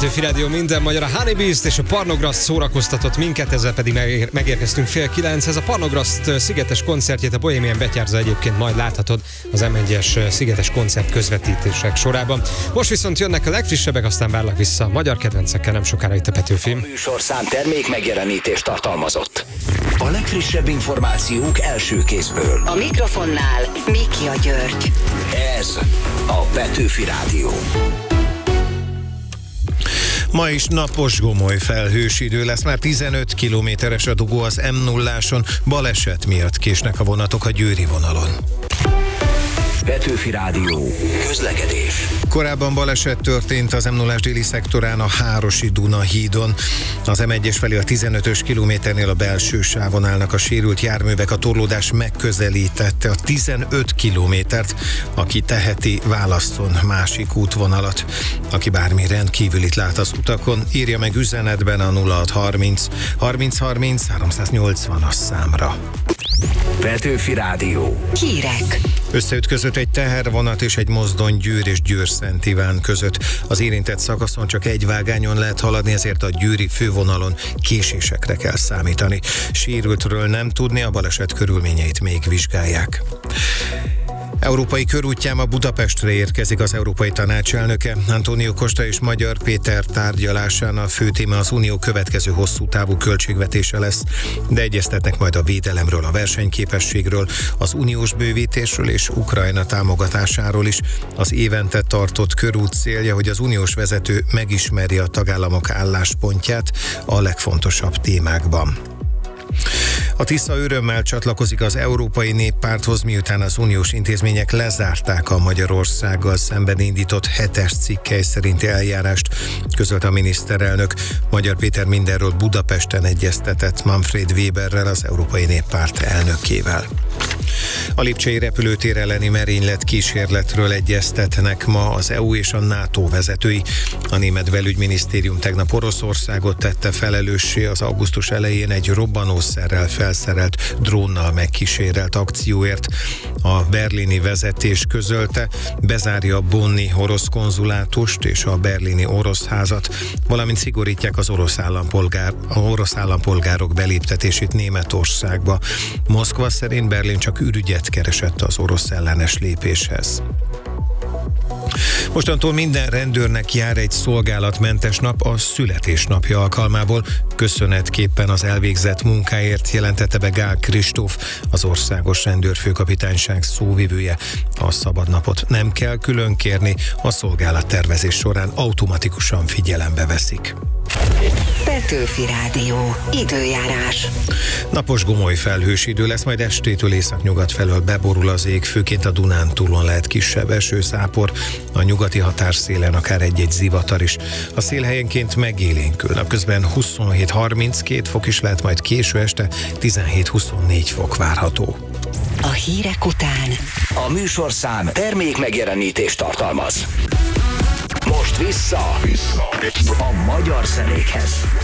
Petőfi Rádió minden magyar, a Honey Beast és a Parnograszt szórakoztatott minket, ezzel pedig megérkeztünk 8:30. Ez a Parnograszt szigetes koncertjét a Bohemian Betyárza egyébként majd láthatod az M1-es szigetes koncert közvetítések sorában. Most viszont jönnek a legfrissebbek, aztán várlak vissza a magyar kedvencekkel nem sokára itt a Petőfi. A műsorszám termék megjelenítést tartalmazott. A legfrissebb információk első kézből. A mikrofonnál Mikja György. Ez a Petőfi Rádió. Ma is napos, gomoly, felhős idő lesz, már 15 kilométeres a dugó az M0-áson, baleset miatt késnek a vonatok a győri vonalon. Petőfi Rádió. Közlekedés. Korábban baleset történt az M0-ás déli szektorán a Hárosi Duna hídon. Az M1-es felé a 15-ös kilométernél a belső sávon állnak a sérült járművek, a torlódás megközelítette a 15 kilométert. Aki teheti, válasszon másik útvonalat. Aki bármi rendkívülit lát az utakon, írja meg üzenetben a 0630 30 30 380 számra. Petőfi Rádió. Hírek. Összeütközött egy tehervonat és egy mozdony Győr és Győr-Szent Iván között. Az érintett szakaszon csak egy vágányon lehet haladni, ezért a győri fővonalon késésekre kell számítani. Sérültről nem tudni, a baleset körülményeit még vizsgálják. Európai körútján ma Budapestre érkezik az Európai Tanács elnöke. António Costa és Magyar Péter tárgyalásán a fő téma az unió következő hosszú távú költségvetése lesz, de egyeztetnek majd a védelemről, a versenyképességről, az uniós bővítésről és Ukrajna támogatásáról is. Az évente tartott körút célja, hogy az uniós vezető megismeri a tagállamok álláspontját a legfontosabb témákban. A Tisza örömmel csatlakozik az Európai Néppárthoz, miután az uniós intézmények lezárták a Magyarországgal szemben indított 7-es cikkely szerinti eljárást, közölte a miniszterelnök. Magyar Péter mindenről Budapesten egyeztetett Manfred Weberrel, az Európai Néppárt elnökével. A lipcsei repülőtér elleni merénylet kísérletről egyeztetnek ma az EU és a NATO vezetői. A német belügyminisztérium tegnap Oroszországot tette felelőssé az augusztus elején egy robbanószerrel felszerelt drónnal megkísérelt akcióért. A berlini vezetés közölte, bezárja a bonni orosz konzulátust és a berlini orosz házat, valamint szigorítják az orosz állampolgárok beléptetését Németországba. Moszkva szerint Berlin csak ürügyet keresett az orosz ellenes lépéshez. Mostantól minden rendőrnek jár egy szolgálatmentes nap a születésnapja alkalmából. Köszönetképpen az elvégzett munkáért jelentette be Gál Kristóf, az országos rendőrfőkapitányság szóvivője. A szabadnapot nem kell külön kérni, a szolgálattervezés során automatikusan figyelembe veszik. Petőfi Rádió. Időjárás. Napos, gomoly, felhős idő lesz, majd estétől északnyugat felől beborul az ég, főként a Dunántúlon lehet kisebb esőszápor, a nyugati határszélen akár egy-egy zivatar is. A szél helyenként megélénkül, napközben 27-32 fok is lehet, majd késő este 17-24 fok várható. A hírek után A műsorszám termék megjelenítést tartalmaz. Most vissza a magyar zenékhez.